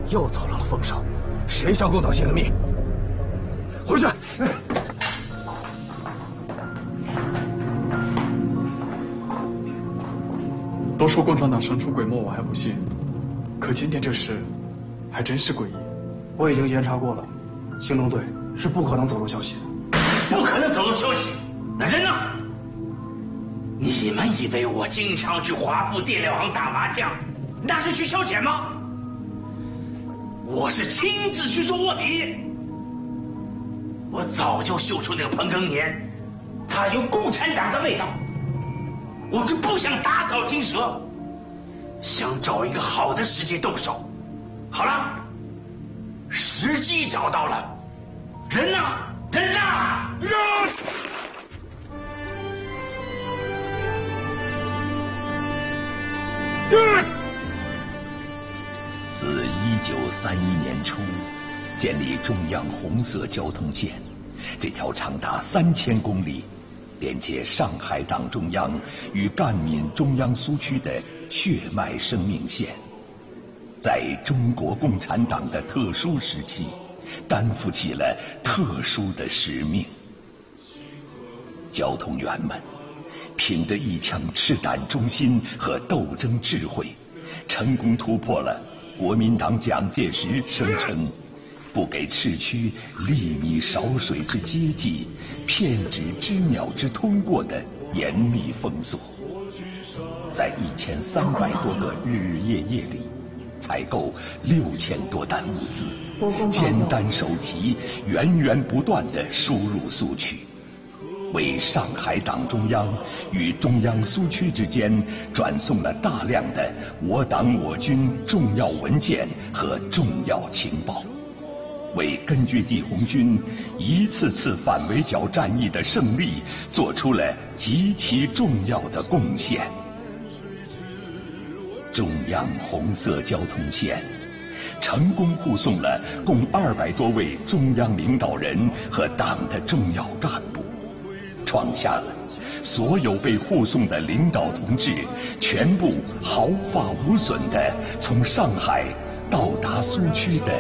又走漏了风声，谁向共党泄的密？回去。 都说共产党神出鬼没，我还不信，可今天这事还真是诡异。 我已经严查过了，行动队是不可能走漏消息的。 不可能走漏消息？那人呢？你们以为我经常去华富电料行打麻将，那是去消遣吗？我是亲自去做卧底。我早就嗅出那个彭庚年，他有共产党的味道。我就不想打草惊蛇，想找一个好的时机动手。好了，时机找到了，人呢？人呢？人！ 自1931年初建立中央红色交通线，这条长达3000公里，连接上海党中央与赣闽中央苏区的血脉生命线，在中国共产党的特殊时期，担负起了特殊的使命。交通员们凭着一腔赤胆忠心和斗争智慧，成功突破了国民党蒋介石声称不给赤区粒米少水之接济，片纸之鸟之通过的严厉封锁。在1300多个日日夜夜里，采购6000多担物资，简单手提，源源不断地输入苏区，为上海党中央与中央苏区之间转送了大量的我党我军重要文件和重要情报，为根据地红军一次次反围剿战役的胜利做出了极其重要的贡献。中央红色交通线成功护送了共200多位中央领导人和党的重要干部，创下了所有被护送的领导同志全部毫发无损地从上海到达苏区的